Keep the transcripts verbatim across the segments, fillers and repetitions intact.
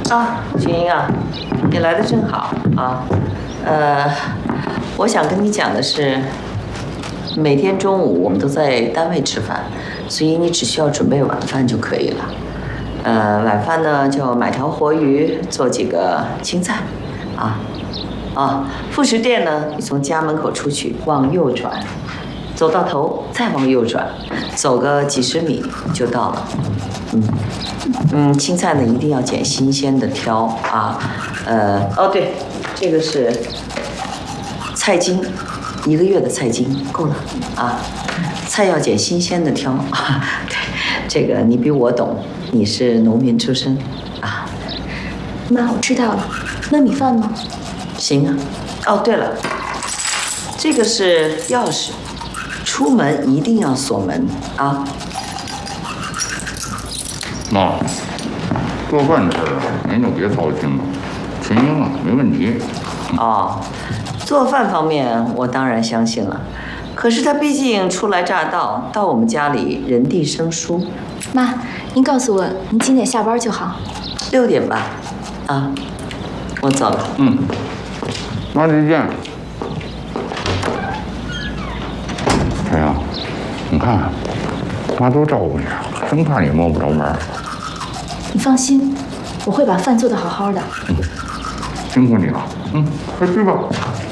啊，群英啊，你来的正好啊。呃，我想跟你讲的是，每天中午我们都在单位吃饭，所以你只需要准备晚饭就可以了。呃，晚饭呢就买条活鱼，做几个青菜，啊啊。副食店呢，你从家门口出去往右转，走到头再往右转，走个几十米就到了。嗯。嗯，青菜呢一定要捡新鲜的挑啊，呃，哦对，这个是菜金，一个月的菜金够了啊，菜要捡新鲜的挑啊，对，这个你比我懂，你是农民出身啊。 妈，我知道了，焖米饭吗？ 行啊，哦对了，这个是钥匙，出门一定要锁门啊。 妈，做饭的事儿啊，您就别操心了，群英啊，没问题。 哦，做饭方面我当然相信了，可是他毕竟初来乍到，到我们家里人地生疏。 妈，您告诉我您几点下班就好。 六点吧。啊，我走了。 嗯，妈再见。哎呀，你看，妈多照顾你啊，生怕你摸不着门。 你放心，我会把饭做得好好的。 嗯，辛苦你了。嗯，快去吧。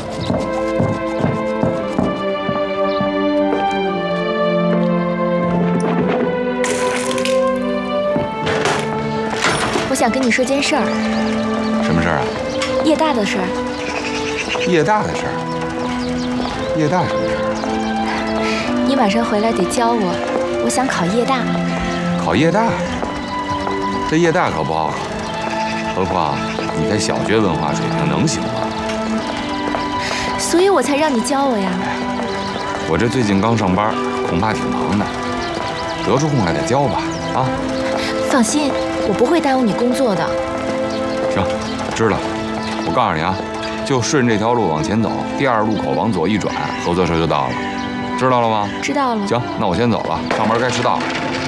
我想跟你说件事儿。 什么事儿啊？ 叶大的事儿。 叶大的事儿？叶大什么事儿啊？ 你晚上回来得教我，我想考叶大。 考叶大？这叶大可不好考，何况你才小学文化水平，能行吗？ 所以我才让你教我呀。 我这最近刚上班，恐怕挺忙的，得出空来再教吧。啊， 放心，我不会耽误你工作的。 行，知道。我告诉你啊，就顺这条路往前走，第二路口往左一转，合作社就到了，知道了吗？ 知道了。 行，那我先走了，上班该迟到了。